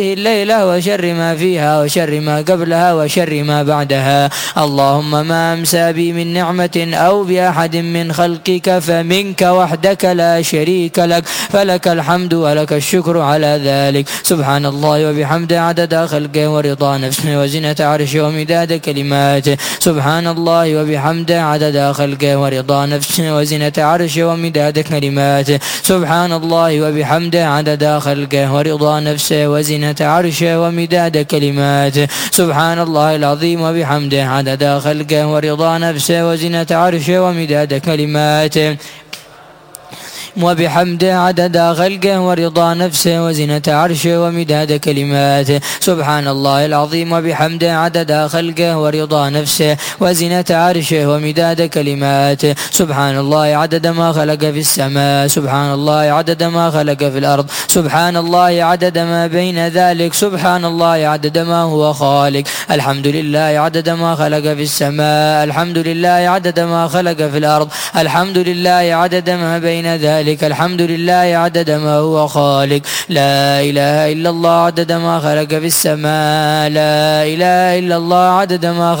الليلة وشر ما فيها وشر ما قبلها وشر ما بعدها. اللهم ما أمسى بي من نعمة أو بأحد من خلقك فمنك وحدك لا شريك لك، فلك الحمد ولك الشكر على ذلك. سبحان الله وبحمده عدد خلقه ورضا نفسه وزنة عرشه ومداد كلماته. سبحان الله وبحمده عدد خلقه ورضا نفسه وزنة عرشه ومداد كلماته. سبحان الله وبحمده عدد خلقه ورضا نفسه وزنة عرشه ومداد كلماته. سبحان الله العظيم وبحمده عدد خلقه ورضا نفسه وزنة عرشه ومداد كلماته. وبحمده عدد خلقه ورضا نفسه وزنة عرشه ومداد كلماته. سبحان الله العظيم وبحمده عدد خلقه ورضا نفسه وزنة عرشه ومداد كلماته. سبحان الله عدد ما خلق في السماء، سبحان الله عدد ما خلق في الأرض، سبحان الله عدد ما بين ذلك، سبحان الله عدد ما هو خالق. الحمد لله عدد ما خلق في السماء، الحمد لله عدد ما خلق في الأرض، الحمد لله عدد ما بين ذلك، الحمد لله عدد ما هو خالق. لا إله إلا الله عدد ما خلق في السماء، لا إله إلا الله عدد ما